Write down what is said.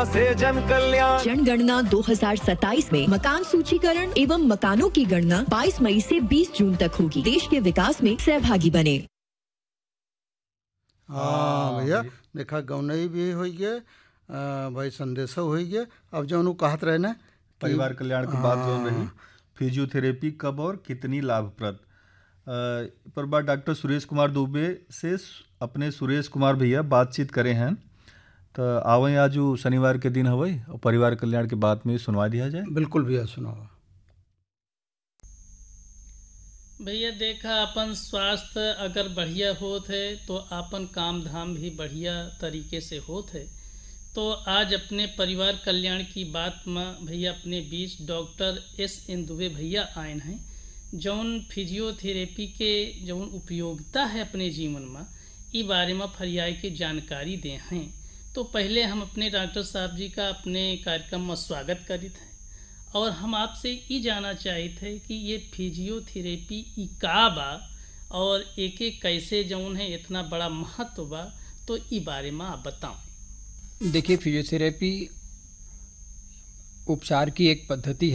से जन कल्याण। जनगणना 2027 में मकान सूचीकरण एवं मकानों की गणना 22 मई से 20 जून तक होगी। देश के विकास में सहभागी बने। हाँ भैया, देखा गौनई भी हो गए, भाई संदेशा हो गए। अब जो कहत रहे ना परिवार कल्याण की बात जो रही, फिजियोथेरेपी कब और कितनी लाभप्रद, पर बात डॉक्टर सुरेश कुमार दुबे से अपने सुरेश कुमार भैया बातचीत करे हैं। तो आवे आज शनिवार के दिन हवे और परिवार कल्याण की बात में सुनवा दिया जाए। बिल्कुल भैया, सुनाओ भैया। देखा, अपन स्वास्थ्य अगर बढ़िया होत है तो अपन काम धाम भी बढ़िया तरीके से होत है। तो आज अपने परिवार कल्याण की बात में भैया अपने बीच डॉक्टर S.N. दुबे भैया आए हैं, जौन फिजियोथेरेपी के जौन उपयोगिता है अपने जीवन में, ई बारे में फरियाई के जानकारी दे हैं। तो पहले हम अपने डॉक्टर साहब जी का अपने कार्यक्रम में स्वागत करी थे और हम आपसे ये जानना चाहे थे कि ये फिजियोथेरेपी ई का बा और एक कैसे जौन है इतना बड़ा महत्व बा, तो ई बारे में आप बताओ। देखिए, फिजियोथेरेपी उपचार की एक पद्धति है